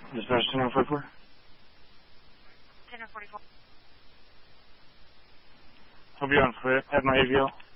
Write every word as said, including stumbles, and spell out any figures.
Dispatch ten one forty-four. ten forty-four. Hope you're on foot. I have my A V L.